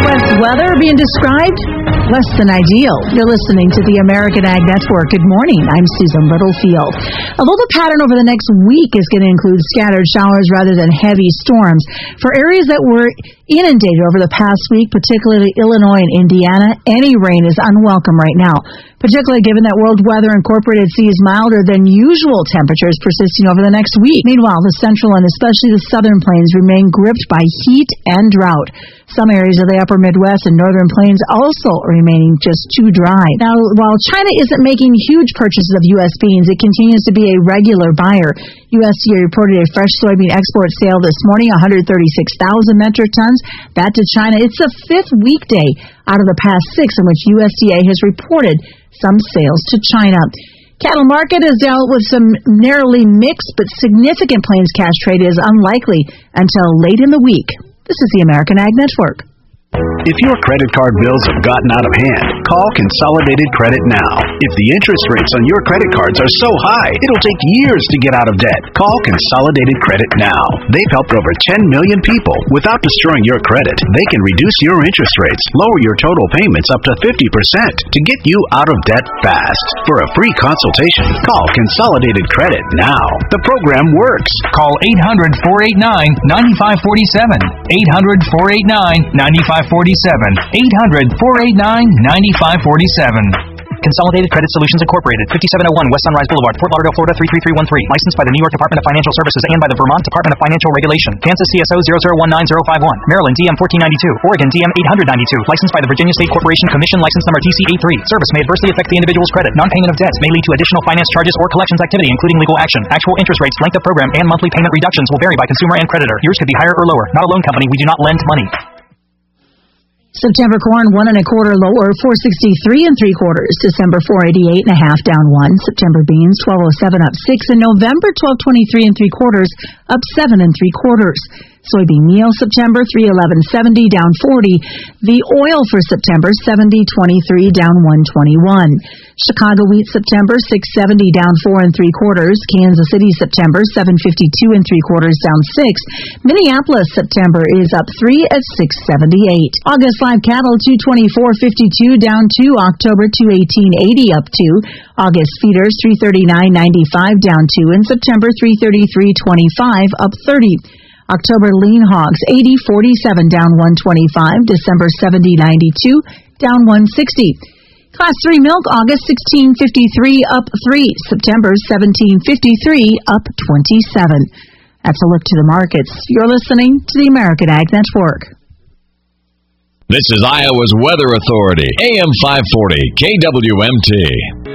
Midwest weather being described? Less than ideal. You're listening to the American Ag Network. Good morning. I'm Susan Littlefield. Although the pattern over the next week is going to include scattered showers rather than heavy storms, for areas that were inundated over the past week, particularly Illinois and Indiana, any rain is unwelcome right now, particularly given that World Weather Incorporated sees milder than usual temperatures persisting over the next week. Meanwhile, the central and especially the southern plains remain gripped by heat and drought. Some areas of the upper Midwest and northern plains also remaining just too dry. Now, while China isn't making huge purchases of U.S. beans, it continues to be a regular buyer. USDA reported a fresh soybean export sale this morning, 136,000 metric tons. That to China. It's the fifth weekday out of the past six in which USDA has reported some sales to China. Cattle market has dealt with some narrowly mixed but significant plains cash trade is unlikely until late in the week. This is the American Ag Network. If your credit card bills have gotten out of hand, call Consolidated Credit now. If the interest rates on your credit cards are so high, it'll take years to get out of debt. Call Consolidated Credit now. They've helped over 10 million people. Without destroying your credit, they can reduce your interest rates, lower your total payments up to 50% to get you out of debt fast. For a free consultation, call Consolidated Credit now. The program works. Call 800-489-9547. 800-489-9547. 800-489-9547. Consolidated Credit Solutions Incorporated, 5701 West Sunrise Boulevard, Fort Lauderdale, Florida 33313. Licensed by the New York Department of Financial Services and by the Vermont Department of Financial Regulation. Kansas CSO 0019051. Maryland DM 1492. Oregon DM 892. Licensed by the Virginia State Corporation Commission. License number TCA3. Service may adversely affect the individual's credit. Non-payment of debts may lead to additional finance charges or collections activity, including legal action. Actual interest rates, length of program, and monthly payment reductions will vary by consumer and creditor. Yours could be higher or lower. Not a loan company. We do not lend money. September corn 1 1/4 lower, 463 3/4. December 488 1/2 down 1. September beans 1207 up 6, and November 1223 3/4 up 7 3/4. Soybean meal September 311.70 down 40. The oil for September 70.23 down 121. Chicago wheat September 670 down 4 3/4. Kansas City September 752 3/4 down 6. Minneapolis September is up 3 at 678. August live cattle 224.52 down 2. October 218.80 up 2. August feeders 339.95 down 2, and September 333.25 up 30. October lean hogs 80.47 down 125. December 70.92 down 160. Class 3 milk August 16.53 up 3. September 17.53 up 27. That's a look to the markets. You're listening to the American Ag Network. This is Iowa's Weather Authority, AM 540, KWMT.